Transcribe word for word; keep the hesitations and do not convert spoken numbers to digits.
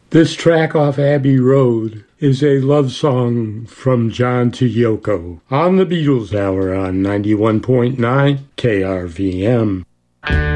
This track off Abbey Road is a love song from John to Yoko on the Beatles Hour on ninety-one point nine K R V M.